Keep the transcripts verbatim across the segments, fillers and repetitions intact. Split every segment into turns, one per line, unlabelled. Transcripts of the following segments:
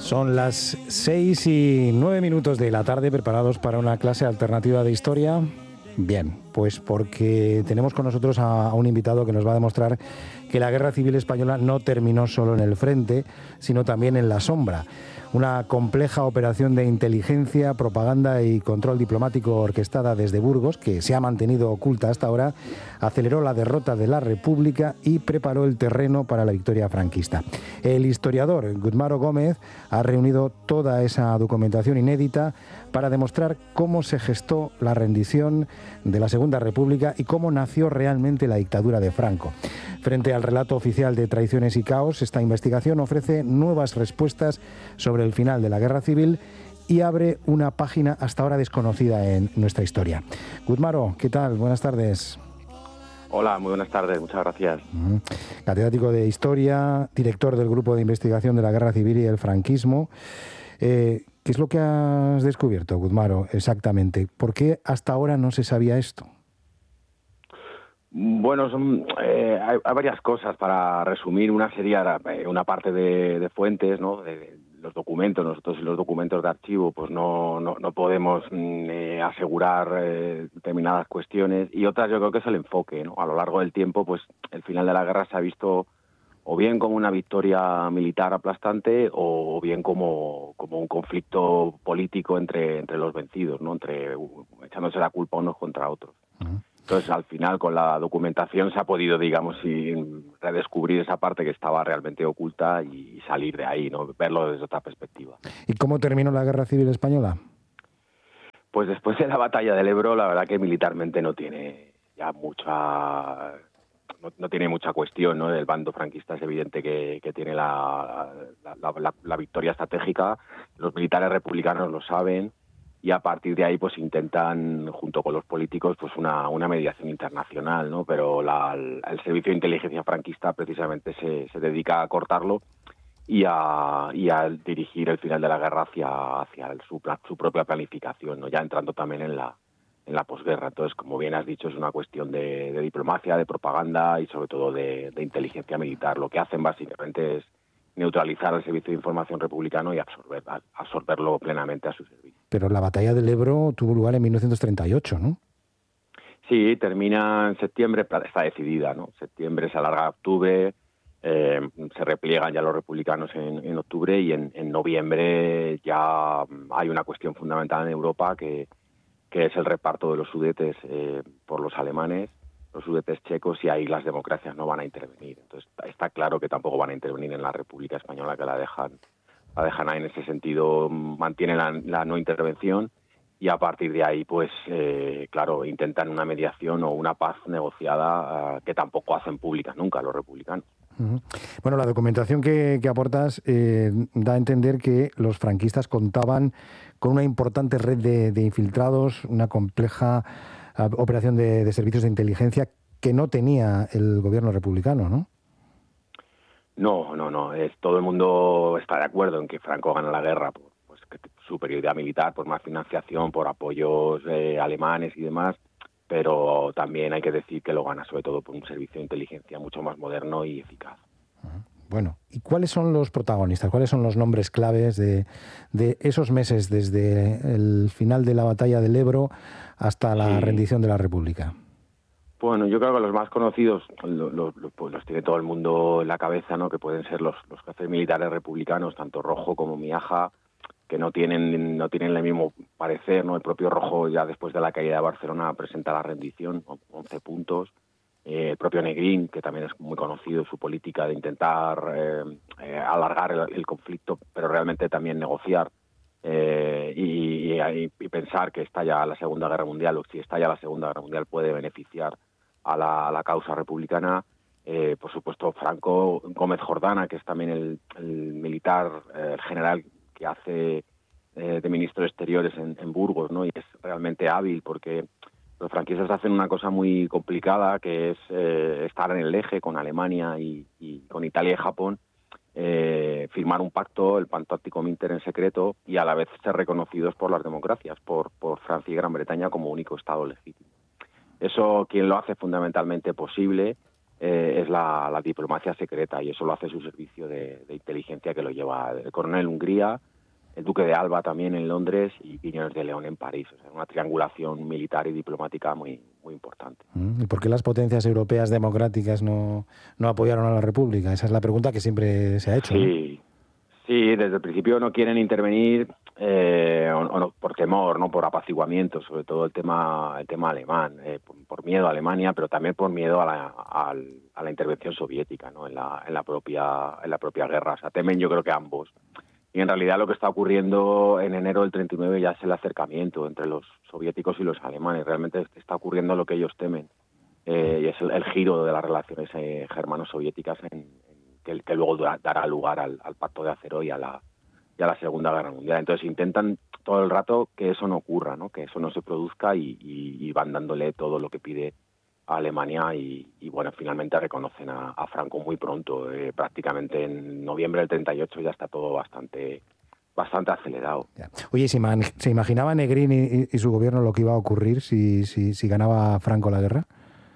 Son las seis y nueve minutos de la tarde, preparados para una clase alternativa de historia. Bien, pues porque tenemos con nosotros a, a un invitado que nos va a demostrar que la Guerra Civil Española no terminó solo en el frente, sino también en la sombra. Una compleja operación de inteligencia, propaganda y control diplomático orquestada desde Burgos, que se ha mantenido oculta hasta ahora, aceleró la derrota de la República y preparó el terreno para la victoria franquista. El historiador Gudmaro Gómez ha reunido toda esa documentación inédita para demostrar cómo se gestó la rendición de la Segunda República y cómo nació realmente la dictadura de Franco. Frente al relato oficial de traiciones y caos, esta investigación ofrece nuevas respuestas sobre el final de la Guerra Civil y abre una página hasta ahora desconocida en nuestra historia. Gudmaro, ¿qué tal? Buenas tardes.
Hola, muy buenas tardes, muchas gracias.
Uh-huh. Catedrático de Historia, director del Grupo de Investigación de la Guerra Civil y el Franquismo. Eh, ¿Qué es lo que has descubierto, Gudmaro, exactamente? ¿Por qué hasta ahora no se sabía esto?
Bueno, son, eh, hay, hay varias cosas para resumir. Una sería eh, una parte de, de fuentes, ¿no? De, de los documentos. Nosotros en los documentos de archivo pues no, no, no podemos eh, asegurar eh, determinadas cuestiones. Y otras yo creo que es el enfoque, ¿no? A lo largo del tiempo, pues el final de la guerra se ha visto o bien como una victoria militar aplastante o bien como, como un conflicto político entre, entre los vencidos, ¿no? Entre echándose la culpa unos contra otros. Uh-huh. Entonces, al final, con la documentación se ha podido, digamos, redescubrir esa parte que estaba realmente oculta y salir de ahí, ¿no? Verlo desde otra perspectiva.
¿Y cómo terminó la Guerra Civil Española?
Pues después de la batalla del Ebro, la verdad que militarmente no tiene ya mucha... No, no tiene mucha cuestión, ¿no? El bando franquista es evidente que, que tiene la, la, la, la, la victoria estratégica. Los militares republicanos lo saben. Y a partir de ahí pues intentan, junto con los políticos, pues una, una mediación internacional, ¿no? Pero la, el, el servicio de inteligencia franquista precisamente se, se dedica a cortarlo y a, y a dirigir el final de la guerra hacia, hacia el, su, su propia planificación, ¿no? Ya entrando también en la, en la posguerra. Entonces, como bien has dicho, es una cuestión de, de diplomacia, de propaganda y sobre todo de, de inteligencia militar. Lo que hacen básicamente es neutralizar el servicio de información republicano y absorber, absorberlo plenamente a su servicio.
Pero la batalla del Ebro tuvo lugar en mil novecientos treinta y ocho, ¿no?
Sí, termina en septiembre, está decidida, ¿no? Septiembre se alarga a octubre, eh, se repliegan ya los republicanos en, en octubre y en, en noviembre ya hay una cuestión fundamental en Europa que, que es el reparto de los Sudetes eh, por los alemanes, los Sudetes checos, y ahí las democracias no van a intervenir. Entonces está claro que tampoco van a intervenir en la República Española, que la dejan la dejan ahí en ese sentido, mantienen la, la no intervención y a partir de ahí, pues, eh, claro, intentan una mediación o una paz negociada uh, que tampoco hacen públicas nunca los republicanos.
Uh-huh. Bueno, la documentación que, que aportas eh, da a entender que los franquistas contaban con una importante red de, de infiltrados, una compleja uh, operación de, de servicios de inteligencia que no tenía el gobierno republicano, ¿no?
No, no, no. Es, todo el mundo está de acuerdo en que Franco gana la guerra por pues, superioridad militar, por más financiación, por apoyos eh, alemanes y demás, pero también hay que decir que lo gana sobre todo por un servicio de inteligencia mucho más moderno y eficaz.
Bueno, ¿y cuáles son los protagonistas? ¿Cuáles son los nombres claves de, de esos meses desde el final de la batalla del Ebro hasta la sí. rendición de la República?
Bueno, yo creo que los más conocidos los, los, pues los tiene todo el mundo en la cabeza, ¿no? Que pueden ser los, los jefes militares republicanos, tanto Rojo como Miaja, que no tienen no tienen el mismo parecer, ¿no? El propio Rojo ya después de la caída de Barcelona presenta la rendición, once puntos. Eh, el propio Negrín, que también es muy conocido, su política de intentar eh, eh, alargar el, el conflicto, pero realmente también negociar. Eh, y, y, y pensar que estalla la Segunda Guerra Mundial, o si estalla la Segunda Guerra Mundial puede beneficiar a la, a la causa republicana. Eh, por supuesto, Franco, Gómez Jordana, que es también el, el militar, eh, el general que hace eh, de ministro de Exteriores en, en Burgos, ¿no? Y es realmente hábil porque los franquistas hacen una cosa muy complicada, que es eh, estar en el eje con Alemania y, y con Italia y Japón, eh, firmar un pacto, el Pacto Anticominter en secreto, y a la vez ser reconocidos por las democracias, por, por Francia y Gran Bretaña como único Estado legítimo. Eso, quien lo hace fundamentalmente posible eh, es la, la diplomacia secreta, y eso lo hace su servicio de, de inteligencia, que lo lleva el coronel Hungría, el duque de Alba también en Londres y Quiñones de León en París. O sea, una triangulación militar y diplomática muy, muy importante.
¿Y por qué las potencias europeas democráticas no, no apoyaron a la República? Esa es la pregunta que siempre se ha hecho,
Sí,
¿no?
sí, desde el principio no quieren intervenir eh, o, o no, por temor, no por apaciguamiento, sobre todo el tema el tema alemán, eh, por, por miedo a Alemania, pero también por miedo a la, a, a la intervención soviética, ¿no? en la en la propia en la propia guerra. O sea, temen, yo creo que ambos. Y en realidad lo que está ocurriendo en enero del treinta y nueve ya es el acercamiento entre los soviéticos y los alemanes. Realmente está ocurriendo lo que ellos temen, eh, y es el, el giro de las relaciones eh, germano-soviéticas en, en que, que luego dará lugar al, al Pacto de Acero y a la y a la Segunda Guerra Mundial. Entonces intentan todo el rato que eso no ocurra, ¿no? Que eso no se produzca, y, y, y van dándole todo lo que pide a Alemania, y, y bueno, finalmente reconocen a, a Franco muy pronto. Eh, prácticamente en noviembre del treinta y ocho ya está todo bastante bastante acelerado.
Ya. Oye, ¿se, man, ¿se imaginaba Negrini y, y su gobierno lo que iba a ocurrir si, si, si ganaba Franco la guerra?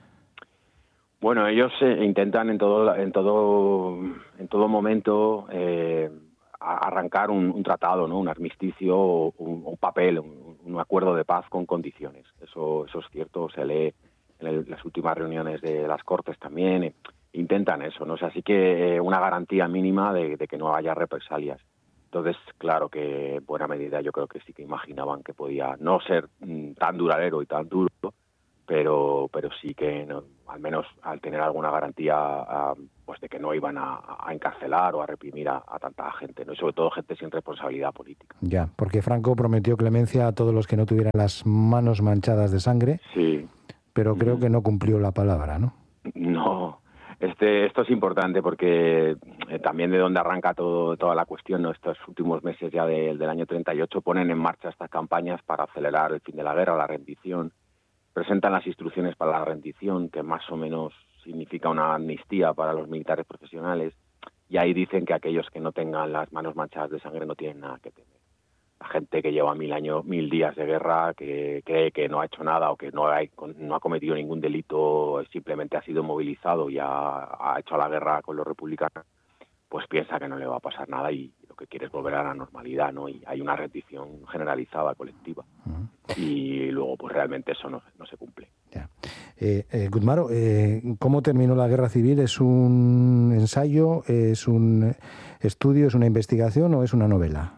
Bueno, ellos eh, intentan en todo en todo en todo momento eh, arrancar un, un tratado, ¿no? Un armisticio, un, un papel, un, un acuerdo de paz con condiciones. Eso eso es cierto, se lee en el, las últimas reuniones de las Cortes también. Eh, intentan eso, ¿no? O sea, así que eh, una garantía mínima de, de que no haya represalias. Entonces, claro que en buena medida yo creo que sí que imaginaban que podía no ser mm, tan duradero y tan duro, pero pero sí que no, al menos al tener alguna garantía uh, pues de que no iban a, a encarcelar o a reprimir a, a tanta gente, ¿no? Y sobre todo gente sin responsabilidad política.
Ya, porque Franco prometió clemencia a todos los que no tuvieran las manos manchadas de sangre,
Sí.
pero creo
Mm-hmm.
que no cumplió la palabra, ¿no?
No, este, esto es importante porque eh, también de donde arranca todo, toda la cuestión, ¿no? Estos últimos meses ya de, del año treinta y ocho ponen en marcha estas campañas para acelerar el fin de la guerra, la rendición. Presentan las instrucciones para la rendición, que más o menos significa una amnistía para los militares profesionales, y ahí dicen que aquellos que no tengan las manos manchadas de sangre no tienen nada que temer. La gente que lleva mil años, mil días de guerra, que cree que no ha hecho nada o que no ha, no ha cometido ningún delito, simplemente ha sido movilizado y ha, ha hecho la guerra con los republicanos, pues piensa que no le va a pasar nada y lo que quiere es volver a la normalidad, ¿no? Y hay una rendición generalizada, colectiva. Uh-huh. Y luego, pues realmente eso no, no se cumple.
Ya. Eh, eh, Guzmaro, eh, ¿cómo terminó la guerra civil? ¿Es un ensayo, es un estudio, es una investigación o es una novela?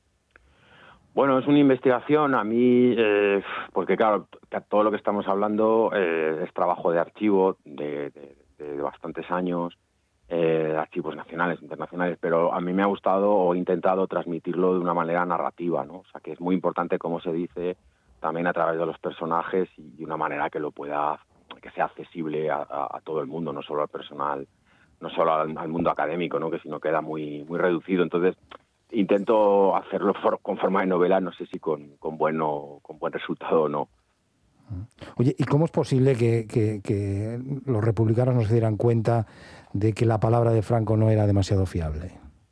Bueno, es una investigación. A mí, eh, porque claro, todo lo que estamos hablando eh, es trabajo de archivo de, de, de bastantes años, eh, archivos nacionales, internacionales, pero a mí me ha gustado o he intentado transmitirlo de una manera narrativa, ¿no? O sea, que es muy importante cómo se dice, también a través de los personajes y de una manera que lo pueda, que sea accesible a, a, a todo el mundo, no solo al personal, no solo al, al mundo académico, ¿no? Que si no queda muy, muy reducido. Entonces, intento hacerlo for, con forma de novela, no sé si con, con, bueno, con buen resultado o no.
Oye, ¿y cómo es posible que, que, que los republicanos no se dieran cuenta de que la palabra de Franco no era demasiado fiable?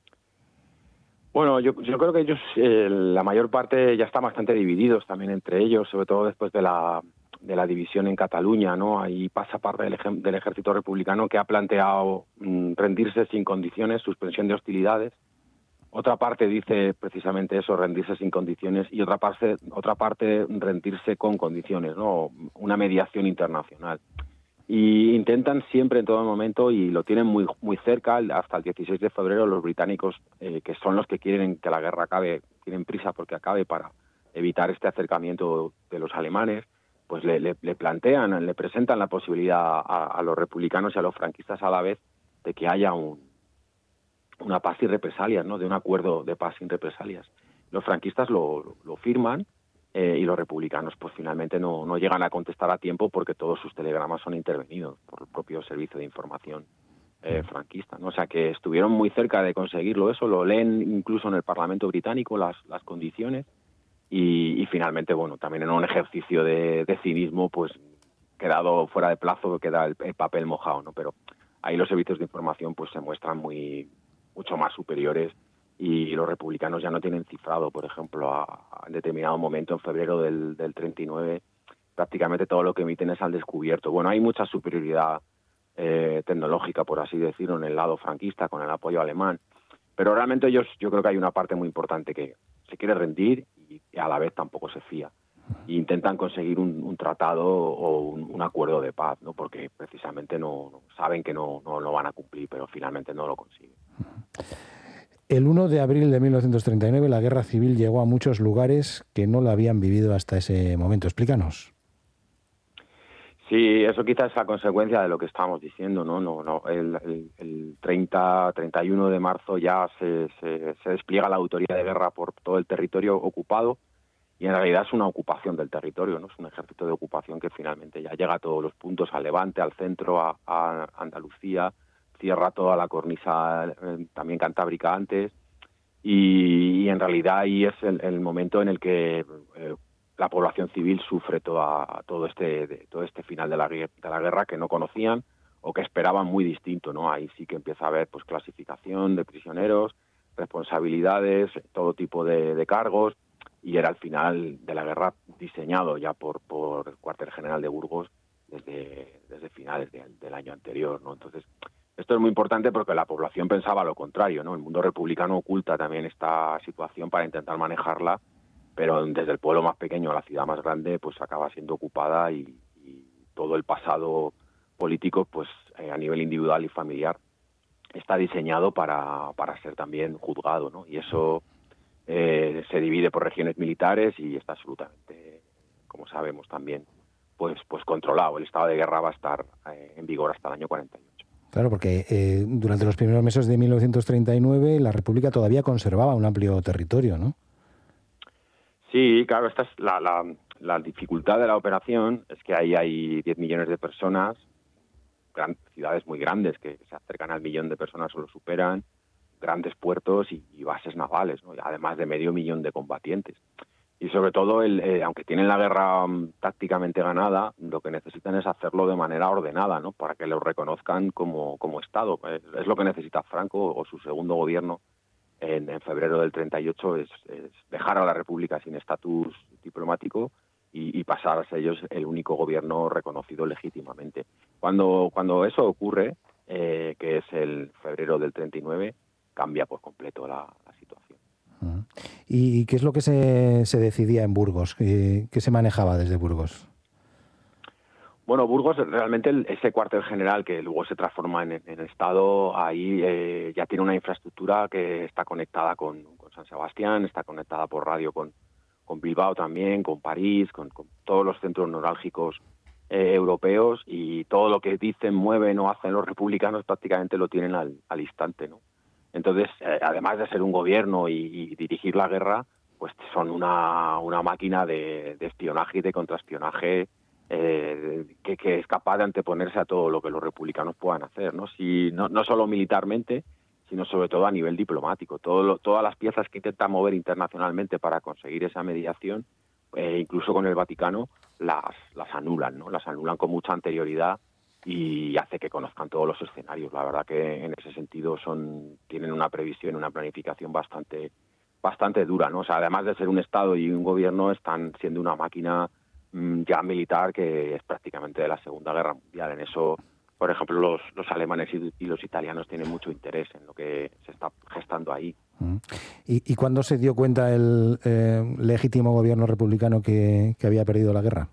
Bueno, yo, yo creo que ellos, eh, la mayor parte ya están bastante divididos también entre ellos, sobre todo después de la, de la división en Cataluña, ¿no? Ahí pasa parte del, ej- del ejército republicano que ha planteado mmm, rendirse sin condiciones, suspensión de hostilidades. Otra parte dice precisamente eso, rendirse sin condiciones, y otra parte, otra parte rendirse con condiciones, ¿no? Una mediación internacional. Y intentan siempre, en todo momento, y lo tienen muy muy cerca, hasta el dieciséis de febrero, los británicos, eh, que son los que quieren que la guerra acabe, tienen prisa porque acabe para evitar este acercamiento de los alemanes, pues le, le, le plantean, le presentan la posibilidad a, a los republicanos y a los franquistas a la vez de que haya un una paz sin represalias, ¿no? De un acuerdo de paz sin represalias. Los franquistas lo, lo, lo firman eh, y los republicanos pues finalmente no, no llegan a contestar a tiempo porque todos sus telegramas son intervenidos por el propio servicio de información eh, franquista, ¿no? O sea que estuvieron muy cerca de conseguirlo eso, lo leen incluso en el Parlamento británico las, las condiciones y, y finalmente, bueno, también en un ejercicio de, de cinismo, pues quedado fuera de plazo, queda el, el papel mojado, ¿no? Pero ahí los servicios de información pues se muestran muy mucho más superiores y los republicanos ya no tienen cifrado, por ejemplo, a, a en determinado momento en febrero del, del treinta y nueve prácticamente todo lo que emiten es al descubierto. Bueno, hay mucha superioridad eh, tecnológica, por así decirlo, en el lado franquista, con el apoyo alemán. Pero realmente ellos, yo creo que hay una parte muy importante que se quiere rendir y a la vez tampoco se fía. E intentan conseguir un, un tratado o un, un acuerdo de paz, ¿no? Porque precisamente no, no saben que no, no lo van a cumplir, pero finalmente no lo consiguen.
El uno de abril de mil novecientos treinta y nueve la guerra civil llegó a muchos lugares que no la habían vivido hasta ese momento. Explícanos.
Sí, eso quizás es la consecuencia de lo que estábamos diciendo, ¿no? no, no el, el, el treinta, treinta y uno de marzo ya se, se, se despliega la autoridad de guerra por todo el territorio ocupado y en realidad es una ocupación del territorio, ¿no? Es un ejército de ocupación que finalmente ya llega a todos los puntos, al Levante, al centro, a, a Andalucía, cierra toda la cornisa eh, también cantábrica antes y, y en realidad ahí es el, el momento en el que eh, la población civil sufre toda, todo este de, todo este final de la, de la guerra que no conocían o que esperaban muy distinto, ¿no? Ahí sí que empieza a haber pues clasificación de prisioneros, responsabilidades, todo tipo de, de cargos, y era el final de la guerra diseñado ya por, por el cuartel general de Burgos desde, desde finales de, del año anterior, ¿no? Entonces, esto es muy importante porque la población pensaba lo contrario, ¿no? El mundo republicano oculta también esta situación para intentar manejarla, pero desde el pueblo más pequeño a la ciudad más grande pues acaba siendo ocupada y, y todo el pasado político pues eh, a nivel individual y familiar está diseñado para, para ser también juzgado, ¿no? Y eso eh, se divide por regiones militares y está absolutamente, como sabemos también, pues, pues controlado. El estado de guerra va a estar eh, en vigor hasta el año cuarenta y ocho.
Claro, porque eh, durante los primeros meses de mil novecientos treinta y nueve la República todavía conservaba un amplio territorio, ¿no?
Sí, claro, esta es la, la, la dificultad de la operación, es que ahí hay diez millones de personas, gran, ciudades muy grandes que se acercan al millón de personas o lo superan, grandes puertos y, y bases navales, ¿no? Además de medio millón de combatientes. Y sobre todo, el, eh, aunque tienen la guerra um, tácticamente ganada, lo que necesitan es hacerlo de manera ordenada, ¿no? Para que lo reconozcan como, como Estado. Es, es lo que necesita Franco o su segundo gobierno en, en febrero del treinta y ocho, es, es dejar a la República sin estatus diplomático y, y pasar a ser ellos el único gobierno reconocido legítimamente. Cuando, cuando eso ocurre, eh, que es el febrero del treinta y nueve, cambia por completo la, la situación.
¿Y qué es lo que se, se decidía en Burgos? ¿Qué, qué se manejaba desde Burgos?
Bueno, Burgos, realmente el, ese cuartel general que luego se transforma en, en Estado, ahí eh, ya tiene una infraestructura que está conectada con, con San Sebastián, está conectada por radio con, con Bilbao también, con París, con, con todos los centros neurálgicos eh, europeos, y todo lo que dicen, mueven o hacen los republicanos prácticamente lo tienen al, al instante, ¿no? Entonces, eh, además de ser un gobierno y, y dirigir la guerra, pues son una, una máquina de, de espionaje y de contraespionaje eh, que, que es capaz de anteponerse a todo lo que los republicanos puedan hacer, ¿no? Si, no, no solo militarmente, sino sobre todo a nivel diplomático. Todo lo, todas las piezas que intentan mover internacionalmente para conseguir esa mediación, eh, incluso con el Vaticano, las, las anulan, ¿no? Las anulan con mucha anterioridad y hace que conozcan todos los escenarios. La verdad que en ese sentido son tienen una previsión, una planificación bastante bastante dura, ¿no? O sea, además de ser un Estado y un gobierno, están siendo una máquina mmm, ya militar que es prácticamente de la Segunda Guerra Mundial. En eso, por ejemplo, los, los alemanes y, y los italianos tienen mucho interés en lo que se está gestando ahí.
¿Y, y cuándo se dio cuenta el eh, legítimo gobierno republicano que, que había perdido la guerra?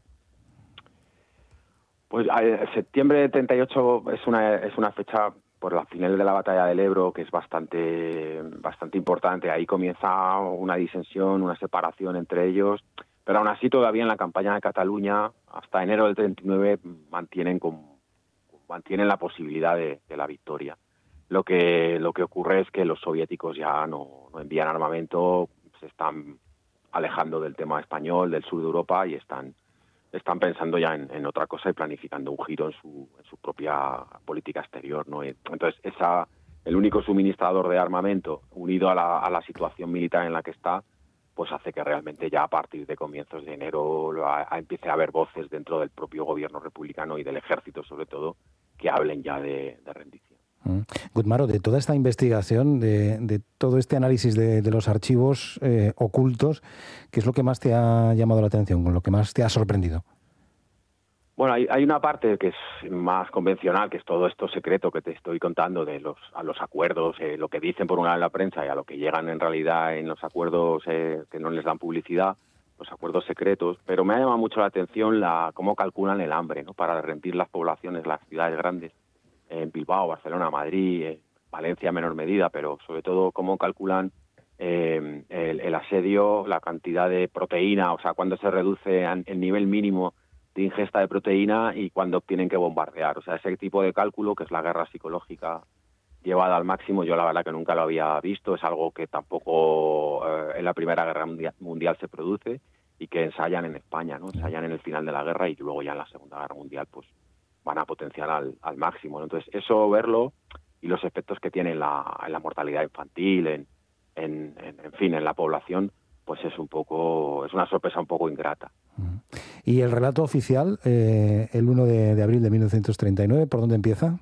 Pues eh, septiembre de treinta y ocho es una es una fecha por la final de la batalla del Ebro que es bastante bastante importante. Ahí comienza una disensión, una separación entre ellos, pero aún así todavía en la campaña de Cataluña hasta enero del treinta y nueve mantienen con, mantienen la posibilidad de, de la victoria. Lo que lo que ocurre es que los soviéticos ya no, no envían armamento, se están alejando del tema español, del sur de Europa, y están están pensando ya en, en otra cosa y planificando un giro en su, en su propia política exterior, ¿no? Entonces, esa, el único suministrador de armamento, unido a la, a la situación militar en la que está, pues hace que realmente ya a partir de comienzos de enero a, a empiece a haber voces dentro del propio gobierno republicano y del ejército, sobre todo, que hablen ya de, de rendición.
Mm. Gutmaro, de toda esta investigación, de, de todo este análisis de, de los archivos eh, ocultos, ¿qué es lo que más te ha llamado la atención, con lo que más te ha sorprendido?
Bueno, hay, hay una parte que es más convencional, que es todo esto secreto que te estoy contando de los a los acuerdos, eh, lo que dicen por un lado en la prensa y a lo que llegan en realidad en los acuerdos eh, que no les dan publicidad, los acuerdos secretos. Pero me ha llamado mucho la atención la cómo calculan el hambre, ¿no? Para rendir las poblaciones, las ciudades grandes, en Bilbao, Barcelona, Madrid, eh, Valencia en menor medida, pero sobre todo cómo calculan eh, el, el asedio, la cantidad de proteína, o sea, cuándo se reduce el nivel mínimo de ingesta de proteína y cuando tienen que bombardear. O sea, ese tipo de cálculo, que es la guerra psicológica llevada al máximo, yo la verdad que nunca lo había visto, es algo que tampoco eh, en la Primera Guerra Mundial, mundial se produce y que ensayan en España, ¿no? Ensayan en el final de la guerra y luego ya en la Segunda Guerra Mundial pues van a potenciar al, al máximo, ¿no? Entonces, eso verlo y los efectos que tiene en la, en la mortalidad infantil, en, en, en, en fin, en la población, pues es un poco, es una sorpresa un poco ingrata.
¿Y el relato oficial, eh, el uno de, de abril de mil novecientos treinta y nueve, por dónde empieza?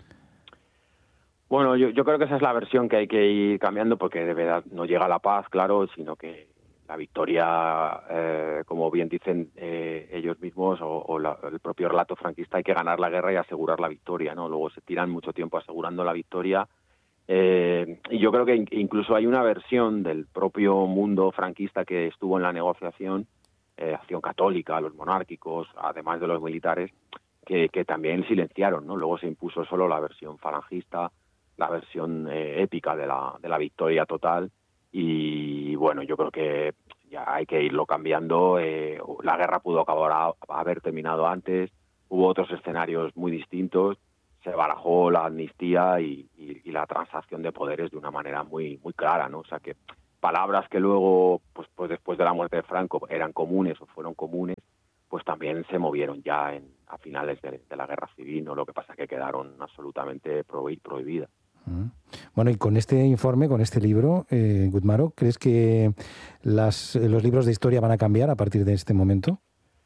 Bueno, yo, yo creo que esa es la versión que hay que ir cambiando porque de verdad no llega la paz, claro, sino que la victoria, eh, como bien dicen eh, ellos mismos, o, o la, el propio relato franquista, hay que ganar la guerra y asegurar la victoria, ¿no? Luego se tiran mucho tiempo asegurando la victoria. Eh, y yo creo que incluso hay una versión del propio mundo franquista que estuvo en la negociación, eh, Acción Católica, los monárquicos, además de los militares, que, que también silenciaron, ¿no? Luego se impuso solo la versión falangista, la versión eh, épica de la, de la victoria total. Y bueno, yo creo que ya hay que irlo cambiando. Eh, la guerra pudo acabar a, a haber terminado antes, hubo otros escenarios muy distintos. Se barajó la amnistía y, y, y la transacción de poderes de una manera muy muy clara, ¿no? O sea que palabras que luego, pues, pues después de la muerte de Franco eran comunes o fueron comunes, pues también se movieron ya en, a finales de, de la Guerra Civil, ¿no? Lo que pasa es que quedaron absolutamente prohibidas.
Bueno, y con este informe, con este libro, eh, Gutmaro, ¿crees que las, los libros de historia van a cambiar a partir de este momento?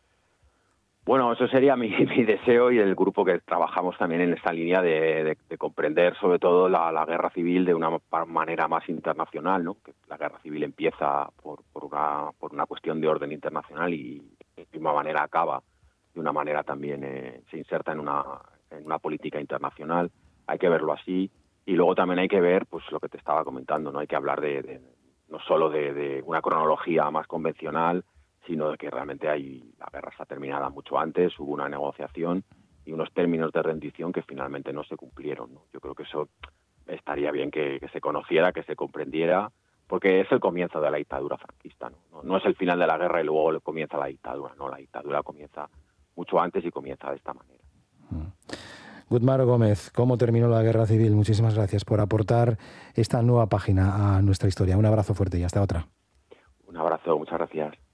Bueno, eso sería mi, mi deseo y el grupo que trabajamos también en esta línea de, de, de comprender sobre todo la, la guerra civil de una manera más internacional, ¿no? Que la guerra civil empieza por, por, una, por una cuestión de orden internacional y de misma manera acaba de una manera también, eh, se inserta en una, en una política internacional. Hay que verlo así y luego también hay que ver pues lo que te estaba comentando, ¿no? Hay que hablar de, de no solo de, de una cronología más convencional, sino de que realmente hay la guerra está terminada mucho antes, hubo una negociación y unos términos de rendición que finalmente no se cumplieron, ¿no? Yo creo que eso estaría bien que, que se conociera, que se comprendiera, porque es el comienzo de la dictadura franquista, ¿no? No, no es el final de la guerra y luego comienza la dictadura, no, la dictadura comienza mucho antes y comienza de esta manera.
Gutmaro Gómez, ¿cómo terminó la guerra civil? Muchísimas gracias por aportar esta nueva página a nuestra historia. Un abrazo fuerte y hasta otra.
Un abrazo, muchas gracias.